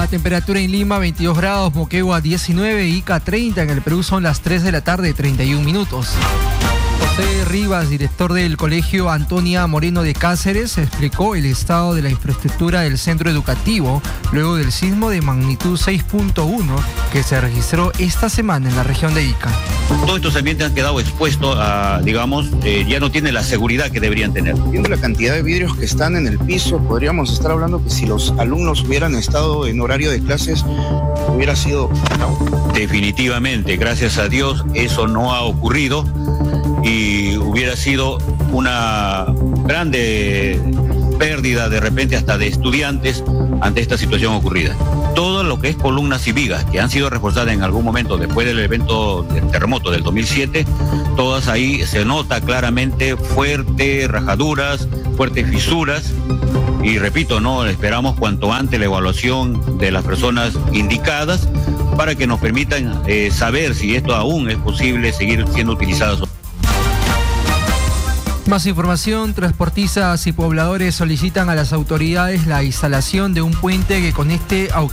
La temperatura en Lima 22 grados, Moquegua 19, Ica 30. En el Perú son las 3 de la tarde, 31 minutos. José Rivas, director del Colegio Antonia Moreno de Cáceres, explicó el estado de la infraestructura del centro educativo luego del sismo de magnitud 6.1 que se registró esta semana en la región de Ica. Todos estos ambientes han quedado expuestos a, ya no tienen la seguridad que deberían tener. Viendo la cantidad de vidrios que están en el piso, podríamos estar hablando que si los alumnos hubieran estado en horario de clases, hubiera sido... Definitivamente, gracias a Dios, eso no ha ocurrido y hubiera sido una grande pérdida de repente hasta de estudiantes ante esta situación ocurrida. Todo lo que es columnas y vigas que han sido reforzadas en algún momento después del evento del terremoto del 2007, todas ahí se nota claramente fuertes rajaduras, fuertes fisuras y repito, no esperamos cuanto antes la evaluación de las personas indicadas para que nos permitan saber si esto aún es posible seguir siendo utilizado. Más información, transportistas y pobladores solicitan a las autoridades la instalación de un puente que conecte a